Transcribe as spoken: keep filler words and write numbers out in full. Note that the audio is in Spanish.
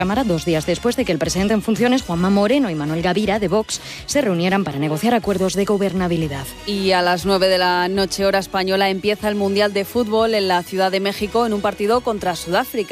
Cámara dos días después de que el presidente en funciones, Juanma Moreno, y Manuel Gavira, de Vox, se reunieran para negociar acuerdos de gobernabilidad. Y a las nueve de la noche, hora española, empieza el Mundial de Fútbol en la Ciudad de México en un partido contra Sudáfrica.